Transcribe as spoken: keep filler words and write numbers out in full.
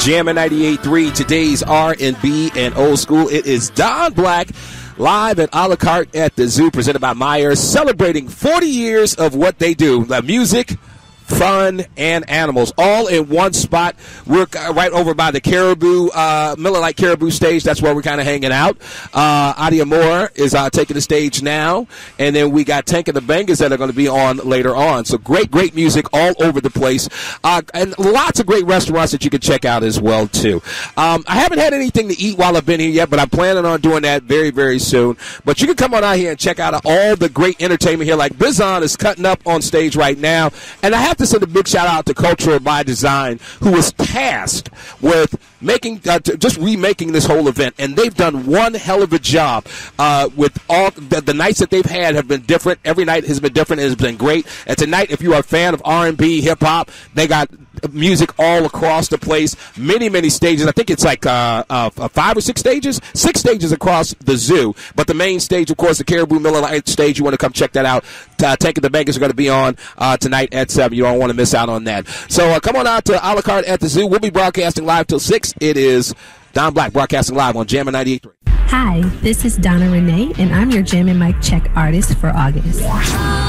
Jammin' ninety-eight point three, today's R and B and old school. It is Don Black live at a la carte at the zoo, presented by Myers, celebrating forty years of what they do. The music, fun, and animals, all in one spot. We're right over by the Caribou, uh, Miller Lite Caribou stage. That's where we're kind of hanging out. Uh, Adia Moore is uh, taking the stage now, and then we got Tank and the Bangers that are going to be on later on. So great, great music all over the place, uh, and lots of great restaurants that you can check out as well, too. Um, I haven't had anything to eat while I've been here yet, but I'm planning on doing that very, very soon. But you can come on out here and check out all the great entertainment here. Like Bizon is cutting up on stage right now, and I have to send a big shout out to Cultural by Design, who was tasked with making, uh, just remaking this whole event, and they've done one hell of a job. Uh, with all the, the nights that they've had have been different. Every night has been different. It has been great. And tonight, if you are a fan of R and B, hip hop, they got music all across the place. Many, many stages. I think it's like uh, uh, five or six stages, six stages across the zoo. But the main stage, of course, the Caribou Miller Lite stage. You want to come check that out. Uh, Tank and the Bangers are going to be on uh, tonight at seven. You don't want to miss out on that. So uh, come on out to a la carte at the zoo. We'll be broadcasting live till six. It is Don Black broadcasting live on Jammin' ninety-eight point three. Hi, this is Donna Renee, and I'm your Jammin' Mic Check artist for August.